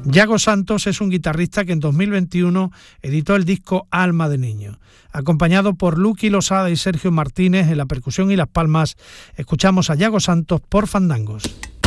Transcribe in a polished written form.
Yago Santos es un guitarrista que en 2021 editó el disco Alma de Niño. Acompañado por Luqui Losada y Sergio Martínez en la percusión y las palmas, escuchamos a Yago Santos por Fandangos.